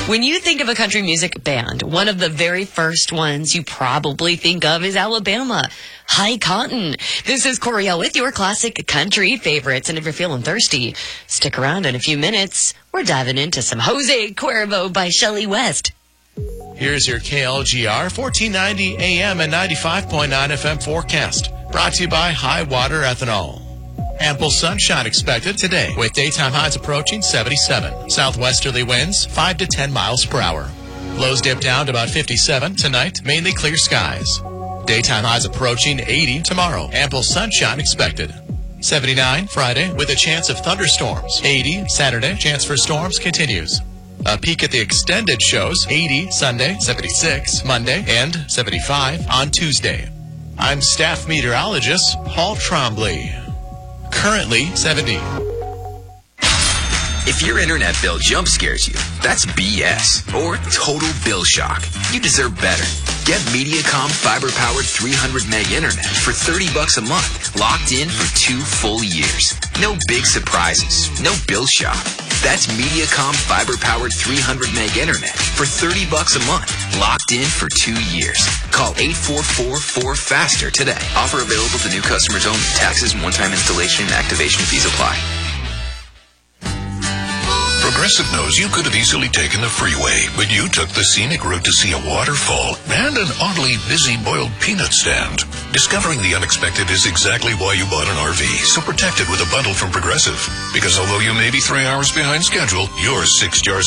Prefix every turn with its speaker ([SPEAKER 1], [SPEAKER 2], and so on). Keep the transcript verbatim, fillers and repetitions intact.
[SPEAKER 1] When you think of a country music band, one of the very first ones you probably think of is Alabama. High Cotton. This is Coriel with your classic country favorites. And if you're feeling thirsty, stick around in a few minutes. We're diving into some Jose Cuervo by Shelley West.
[SPEAKER 2] Here's your K L G R fourteen ninety A M and ninety-five point nine F M forecast. Brought to you by High Water Ethanol. Ample sunshine expected today with daytime highs approaching seventy-seven. Southwesterly winds five to ten miles per hour. Lows dip down to about fifty-seven tonight, mainly clear skies. Daytime highs approaching eighty tomorrow. Ample sunshine expected. seventy-nine Friday with a chance of thunderstorms. eighty Saturday, chance for storms continues. A peek at the extended shows, eighty Sunday, seventy-six Monday, and seventy-five on Tuesday. I'm staff meteorologist Paul Trombley. Currently seventy.
[SPEAKER 3] If your internet bill jump scares you, that's B S or total bill shock. You deserve better. Get Mediacom fiber-powered three hundred meg internet for thirty bucks a month, locked in for two full years. No big surprises, no bill shock. That's Mediacom fiber-powered three hundred meg internet for thirty bucks a month, locked in for two years. Call eight four four four FASTER today. Offer available to new customers only. Taxes and one-time installation and activation fees apply.
[SPEAKER 4] Progressive knows you could have easily taken the freeway, but you took the scenic route to see a waterfall and an oddly busy boiled peanut stand. Discovering the unexpected is exactly why you bought an R V, so protect it with a bundle from Progressive. Because although you may be three hours behind schedule, you're six jars